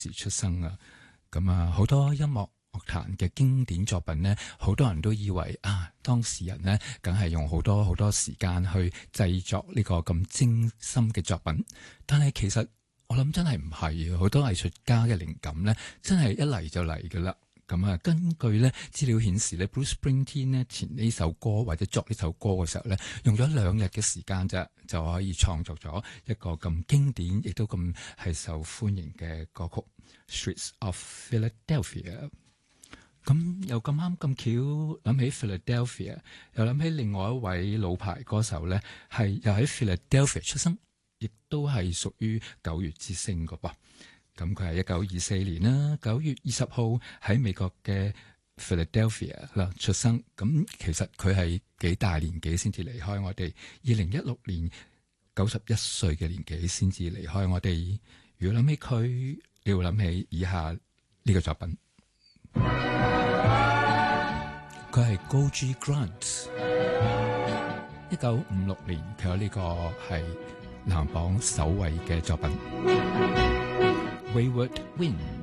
時出生啊。咁啊，好多音樂樂壇嘅經典作品呢，好多人都以為當事人呢梗係用好多時間去製作呢個咁精心嘅作品。但係其實我諗真係唔係，好多藝術家嘅靈感呢，真係一嚟就嚟噶啦。咁啊，根據呢資料顯示呢 Bruce Springsteen 呢填呢首歌或者作呢首歌嘅時候呢，用咗2日嘅時間啫，就可以創作咗一個咁經典亦都咁係受歡迎嘅歌曲 Streets of Philadelphia。咁又咁啱咁巧諗起 Philadelphia， 又諗起另外一位老牌歌手呢，係又喺 Philadelphia 出生，亦都係屬於9月之星㗎噃。咁佢係1924年啦，9月20號喺美國嘅 Philadelphia 啦出生。咁其實佢係幾大年紀先至離開我哋，2016年91歲嘅年紀先至離開我哋。如果諗起佢，你會諗起以下呢個作品。佢係 Goji Grant。1956年佢有呢個係排行榜首位嘅作品。Wayward Wind。